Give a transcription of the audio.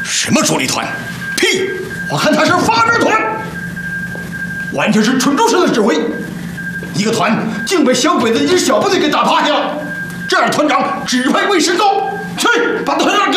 什么主力团？屁！ 我看他是发明团，完全是蠢猪式的指挥。一个团竟被小鬼子一支小部队给打趴下了，这样团长指挥威势高，去把团长给